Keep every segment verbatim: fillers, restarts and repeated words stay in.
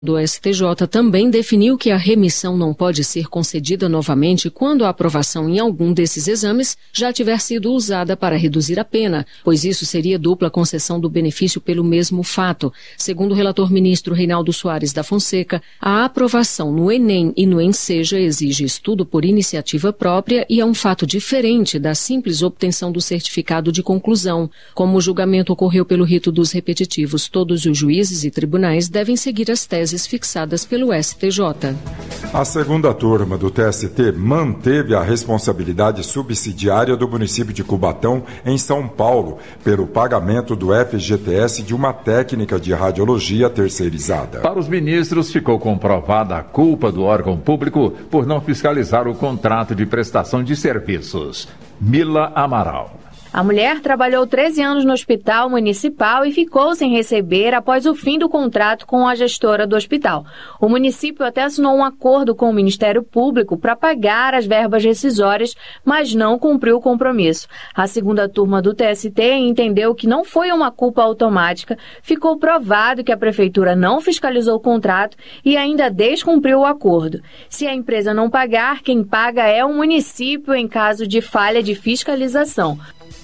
do S T J também definiu que a remissão não pode ser concedida novamente quando a aprovação em algum desses exames já tiver sido usada para reduzir a pena, pois isso seria dupla concessão do benefício pelo mesmo fato. Segundo o relator ministro Reinaldo Soares da Fonseca, a aprovação no Enem e no Enseja exige estudo por iniciativa própria e é um fato diferente da simples obtenção do certificado de conclusão. Como o julgamento ocorreu pelo rito dos repetitivos, todos os juízes e tribunais devem seguir as teses fixadas pelo S T J. A segunda turma do T S T manteve a responsabilidade subsidiária do município de Cubatão, em São Paulo, pelo pagamento do F G T S de uma técnica de radiologia terceirizada. Para os ministros, ficou comprovada a culpa do órgão público por não fiscalizar o contrato de prestação de serviços. Mila Amaral. A mulher trabalhou treze anos no hospital municipal e ficou sem receber após o fim do contrato com a gestora do hospital. O município até assinou um acordo com o Ministério Público para pagar as verbas rescisórias, mas não cumpriu o compromisso. A segunda turma do T S T entendeu que não foi uma culpa automática, ficou provado que a prefeitura não fiscalizou o contrato e ainda descumpriu o acordo. Se a empresa não pagar, quem paga é o município em caso de falha de fiscalização.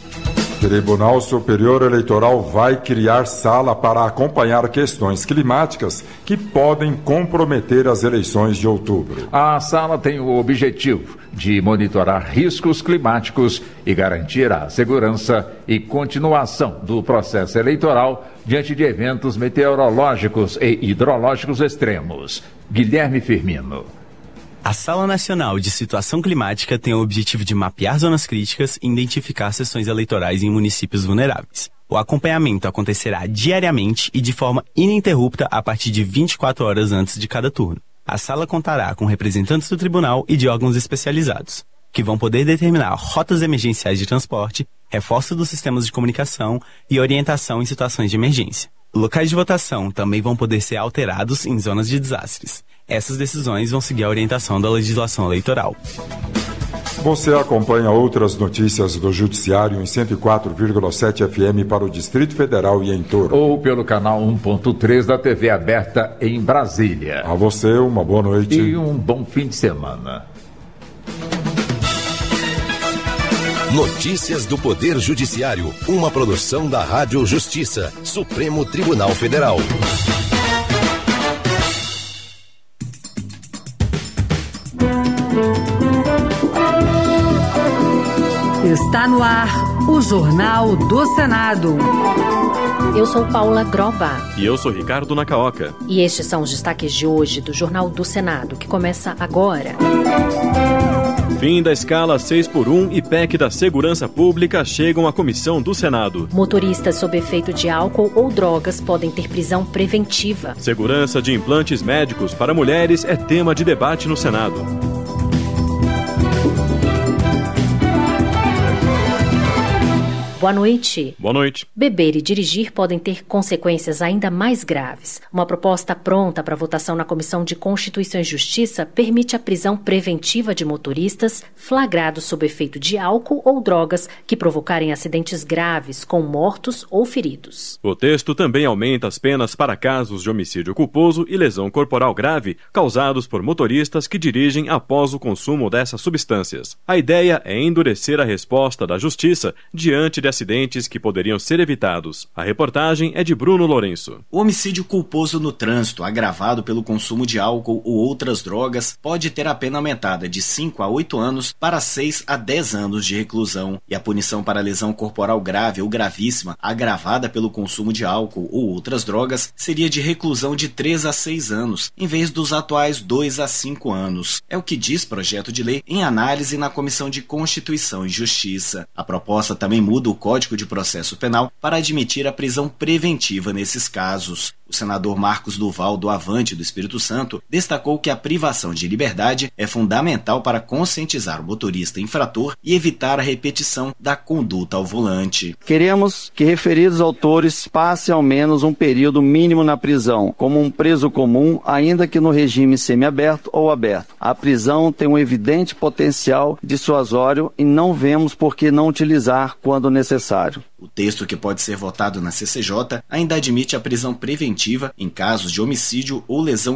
Tribunal Superior Eleitoral vai criar sala para acompanhar questões climáticas que podem comprometer as eleições de outubro. A sala tem o objetivo de monitorar riscos climáticos e garantir a segurança e continuação do processo eleitoral diante de eventos meteorológicos e hidrológicos extremos. Guilherme Firmino. A Sala Nacional de Situação Climática tem o objetivo de mapear zonas críticas e identificar sessões eleitorais em municípios vulneráveis. O acompanhamento acontecerá diariamente e de forma ininterrupta a partir de vinte e quatro horas antes de cada turno. A sala contará com representantes do tribunal e de órgãos especializados, que vão poder determinar rotas emergenciais de transporte, reforço dos sistemas de comunicação e orientação em situações de emergência. Locais de votação também vão poder ser alterados em zonas de desastres. Essas decisões vão seguir a orientação da legislação eleitoral. Você acompanha outras notícias do Judiciário em cento e quatro vírgula sete F M para o Distrito Federal e em torno. Ou pelo canal um ponto três da T V aberta em Brasília. A você, uma boa noite. E um bom fim de semana. Notícias do Poder Judiciário, uma produção da Rádio Justiça, Supremo Tribunal Federal. Está no ar o Jornal do Senado. Eu sou Paula Groba. E eu sou Ricardo Nacaoca. E estes são os destaques de hoje do Jornal do Senado, que começa agora. Fim da escala seis por um e P E C da Segurança Pública chegam à comissão do Senado. Motoristas sob efeito de álcool ou drogas podem ter prisão preventiva. Segurança de implantes médicos para mulheres é tema de debate no Senado. Boa noite. Boa noite. Beber e dirigir podem ter consequências ainda mais graves. Uma proposta pronta para votação na Comissão de Constituição e Justiça permite a prisão preventiva de motoristas flagrados sob efeito de álcool ou drogas que provocarem acidentes graves com mortos ou feridos. O texto também aumenta as penas para casos de homicídio culposo e lesão corporal grave causados por motoristas que dirigem após o consumo dessas substâncias. A ideia é endurecer a resposta da Justiça diante de acidentes que poderiam ser evitados. A reportagem é de Bruno Lourenço. O homicídio culposo no trânsito, agravado pelo consumo de álcool ou outras drogas, pode ter a pena aumentada de cinco a oito anos para seis a dez anos de reclusão. E a punição para lesão corporal grave ou gravíssima, agravada pelo consumo de álcool ou outras drogas, seria de reclusão de três a seis anos, em vez dos atuais dois a cinco anos. É o que diz projeto de lei em análise na Comissão de Constituição e Justiça. A proposta também muda o Código de Processo Penal para admitir a prisão preventiva nesses casos. O senador Marcos Duval, do Avante do Espírito Santo, destacou que a privação de liberdade é fundamental para conscientizar o motorista infrator e evitar a repetição da conduta ao volante. Queremos que referidos autores passem ao menos um período mínimo na prisão, como um preso comum, ainda que no regime semiaberto ou aberto. A prisão tem um evidente potencial dissuasório e não vemos por que não utilizar quando necessário. O texto, que pode ser votado na C C J, ainda admite a prisão preventiva em casos de homicídio ou lesão